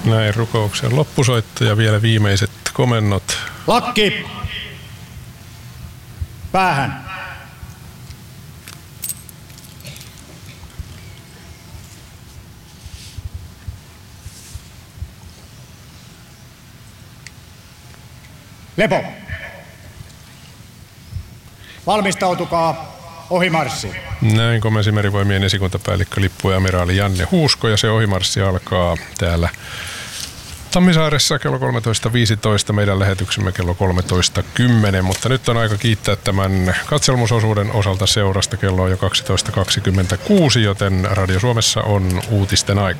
Näin rukouksen loppusoitto ja vielä viimeiset komennot. Lakki! Päähän! Lepo! Valmistautukaa ohimarssi. Näin komensi merivoimien esikuntapäällikkö lippuamiraali Janne Huusko ja se ohimarssi alkaa täällä Tammisaaressa kello 13.15, meidän lähetyksemme kello 13.10, mutta nyt on aika kiittää tämän katselmusosuuden osalta seurasta. Kello on jo 12.26, joten Radio Suomessa on uutisten aika.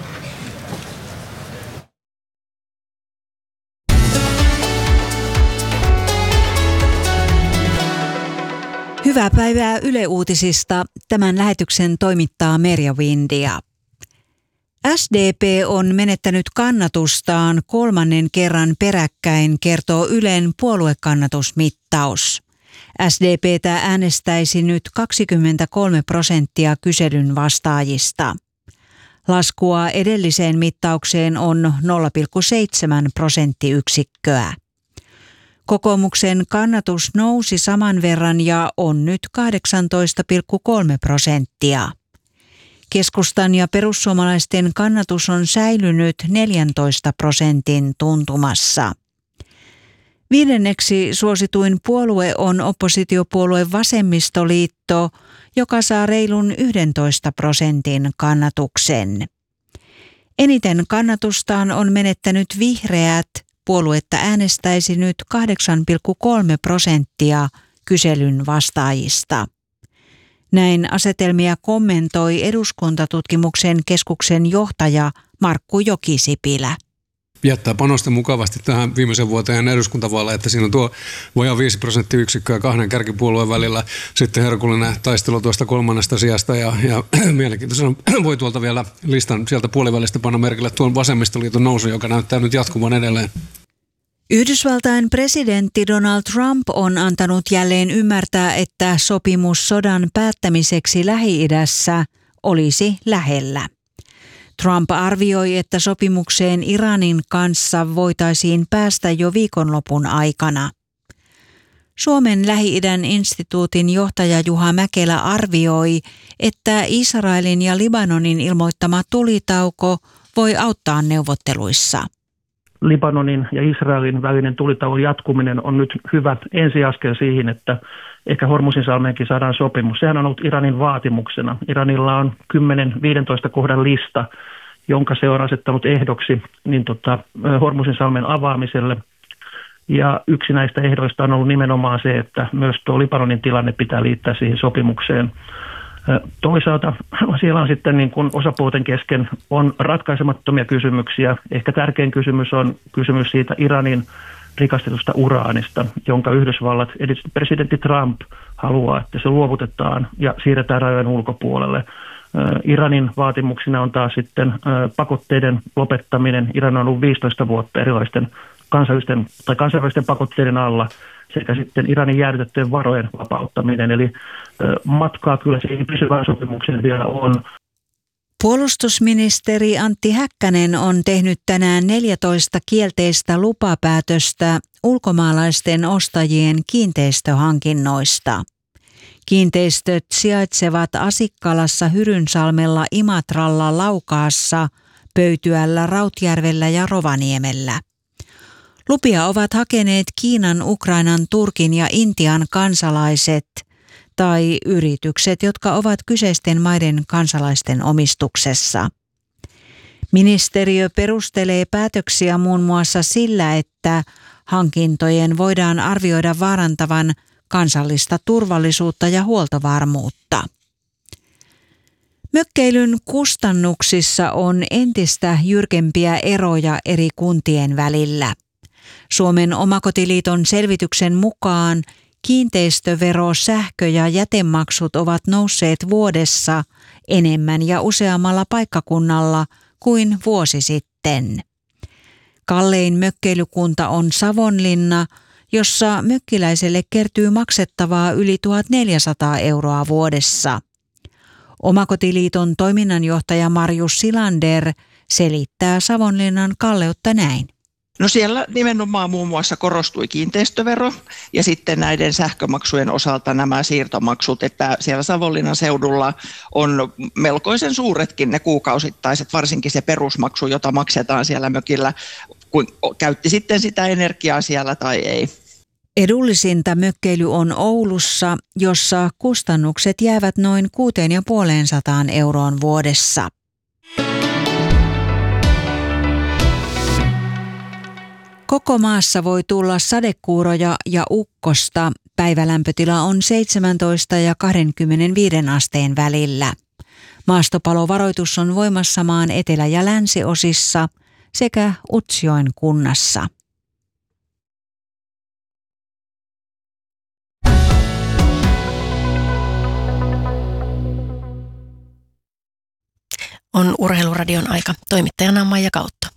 Hyvää päivää Yle Uutisista. Tämän lähetyksen toimittaa Merja Windia. SDP on menettänyt kannatustaan 3. kerran peräkkäin, kertoo Ylen puoluekannatusmittaus. SDP:tä äänestäisi nyt 23% kyselyn vastaajista. Laskua edelliseen mittaukseen on 0,7 prosenttiyksikköä. Kokoomuksen kannatus nousi saman verran ja on nyt 18,3%. Keskustan ja perussuomalaisten kannatus on säilynyt 14% tuntumassa. 5. suosituin puolue on oppositiopuolue Vasemmistoliitto, joka saa reilun 11% kannatuksen. Eniten kannatustaan on menettänyt Vihreät. Puoluetta äänestäisi nyt 8,3% kyselyn vastaajista. Näin asetelmia kommentoi Eduskuntatutkimuksen keskuksen johtaja Markku Jokisipilä. Jättää panosta mukavasti tähän viimeisen vuoteen eduskuntavaaleja, että siinä on tuo vajaa 5 prosenttiyksikköä 2 kärkipuolueen välillä. Sitten herkullinen taistelu tuosta 3. sijasta ja mielenkiintoisena voi tuolta vielä listan sieltä puolivälistä panna merkille tuon Vasemmistoliiton nousu, joka näyttää nyt jatkuvan edelleen. Yhdysvaltain presidentti Donald Trump on antanut jälleen ymmärtää, että sopimus sodan päättämiseksi Lähi-idässä olisi lähellä. Trump arvioi, että sopimukseen Iranin kanssa voitaisiin päästä jo viikonlopun aikana. Suomen Lähi-idän instituutin johtaja Juha Mäkelä arvioi, että Israelin ja Libanonin ilmoittama tulitauko voi auttaa neuvotteluissa. Libanonin ja Israelin välinen tulitauon jatkuminen on nyt hyvä ensiaskel siihen, että ehkä Hormuzinsalmeenkin saadaan sopimus. Sehän on ollut Iranin vaatimuksena. Iranilla on 10-15 kohdan lista, jonka se on asettanut ehdoksi Hormuzinsalmen avaamiselle. Ja yksi näistä ehdoista on ollut nimenomaan se, että myös tuo Libanonin tilanne pitää liittää siihen sopimukseen. Toisaalta siellä on sitten niin kuin osapuolten kesken on ratkaisemattomia kysymyksiä. Ehkä tärkein kysymys on kysymys siitä Iranin rikastetusta uraanista, jonka Yhdysvallat, presidentti Trump haluaa, että se luovutetaan ja siirretään rajojen ulkopuolelle. Iranin vaatimuksina on taas sitten pakotteiden lopettaminen. Iran on ollut 15 vuotta erilaisten kansainvälisten pakotteiden alla sekä sitten Iranin jäädytettyjen varojen vapauttaminen. Eli matkaa kyllä siihen pysyvään sopimukseen vielä on. Puolustusministeri Antti Häkkänen on tehnyt tänään 14 kielteistä lupapäätöstä ulkomaalaisten ostajien kiinteistöhankinnoista. Kiinteistöt sijaitsevat Asikkalassa, Hyrynsalmella, Imatralla, Laukaassa, Pöytyällä, Rautjärvellä ja Rovaniemellä. Lupia ovat hakeneet Kiinan, Ukrainan, Turkin ja Intian kansalaiset tai yritykset, jotka ovat kyseisten maiden kansalaisten omistuksessa. Ministeriö perustelee päätöksiä muun muassa sillä, että hankintojen voidaan arvioida vaarantavan kansallista turvallisuutta ja huoltovarmuutta. Mökkeilyn kustannuksissa on entistä jyrkempiä eroja eri kuntien välillä. Suomen Omakotiliiton selvityksen mukaan kiinteistövero, sähkö- ja jätemaksut ovat nousseet vuodessa enemmän ja useammalla paikkakunnalla kuin vuosi sitten. Kallein mökkeilykunta on Savonlinna, jossa mökkiläiselle kertyy maksettavaa yli 1 400 € vuodessa. Omakotiliiton toiminnanjohtaja Marjus Silander selittää Savonlinnan kalleutta näin. No siellä nimenomaan muun muassa korostui kiinteistövero ja sitten näiden sähkömaksujen osalta nämä siirtomaksut, että siellä Savonlinnan seudulla on melkoisen suuretkin ne kuukausittaiset, varsinkin se perusmaksu, jota maksetaan siellä mökillä, kun käytti sitten sitä energiaa siellä tai ei. Edullisinta mökkeily on Oulussa, jossa kustannukset jäävät noin 650 euroon vuodessa. Koko maassa voi tulla sadekuuroja ja ukkosta. Päivälämpötila on 17 ja 25 asteen välillä. Maastopalovaroitus on voimassa maan etelä- ja länsiosissa sekä Utsjoen kunnassa. On Urheiluradion aika. Toimittajana on Maija Kautto.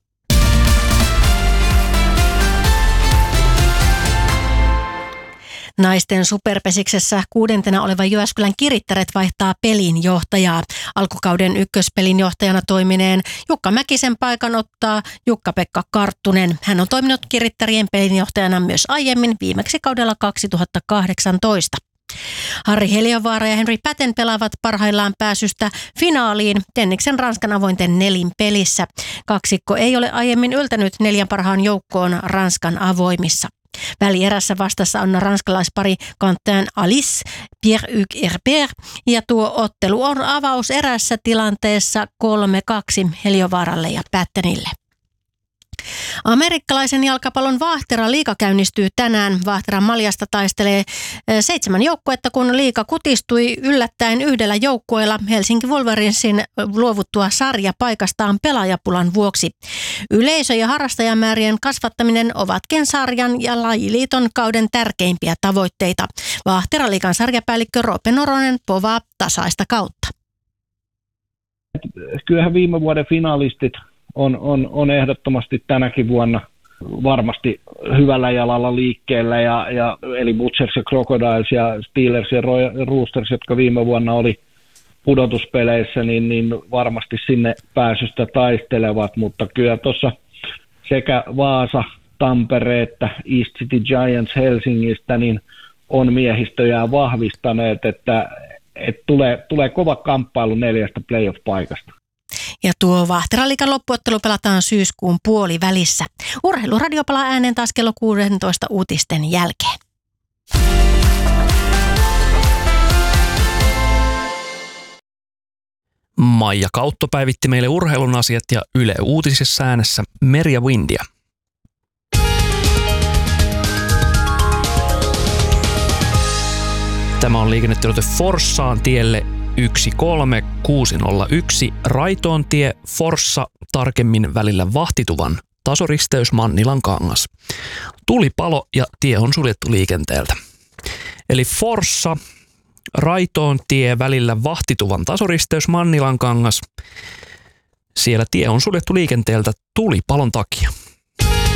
Naisten superpesiksessä 6. oleva Jyväskylän Kirittäret vaihtaa pelinjohtajaa. Alkukauden ykköspelinjohtajana toimineen Jukka Mäkisen paikan ottaa Jukka-Pekka Karttunen. Hän on toiminut Kirittärien pelinjohtajana myös aiemmin, viimeksi kaudella 2018. Harri Heliövaara ja Henri Päten pelaavat parhaillaan pääsystä finaaliin Tenniksen Ranskan avointen nelinpelissä. Kaksikko ei ole aiemmin yltänyt 4 parhaan joukkoon Ranskan avoimissa. Välierässä vastassa on ranskalaispari Quentin Alice, Pierre-Hugues Herbert ja tuo ottelu on avauserässä tilanteessa 3-2 Heliövaaralle ja Pättenille. Amerikkalaisen jalkapallon Vaahtera-liiga käynnistyy tänään. Vaahteran Maljasta taistelee 7 joukkuetta, kun liiga kutistui yllättäen yhdellä joukkueella Helsinki Wolverinsin luovuttua sarjapaikastaan pelaajapulan vuoksi. Yleisö- ja harrastajamäärien kasvattaminen ovatkin sarjan ja lajiliiton kauden tärkeimpiä tavoitteita. Vaahtera-liigan sarjapäällikkö Roope Noronen povaa tasaista kautta. Kyllähän viime vuoden finalistit on ehdottomasti tänäkin vuonna varmasti hyvällä jalalla liikkeellä, eli Butchers ja Crocodiles ja Steelers ja Roosters, jotka viime vuonna oli pudotuspeleissä, niin varmasti sinne pääsystä taistelevat, mutta kyllä tuossa sekä Vaasa, Tampere että East City Giants Helsingistä niin on miehistöjään vahvistaneet, että tulee kova kamppailu 4 playoff-paikasta. Ja tuo Vaahtera-liigan loppuottelu pelataan syyskuun puolivälissä. Urheiluradio palaa ääneen taas kello 16 uutisten jälkeen. Maija Kautto päivitti meille urheilun asiat ja Yle Uutisissa äänessä Merja Windia. Tämä on liikennetiedote Forssaan tielle 13601 Raitoontie Forssa, tarkemmin välillä Vahtituvan tasoristeys Mannilan kangas. Tulipalo ja tie on suljettu liikenteeltä. Eli Forssa, Raitoontie välillä Vahtituvan tasoristeys Mannilan kangas. Siellä tie on suljettu liikenteeltä tulipalon takia.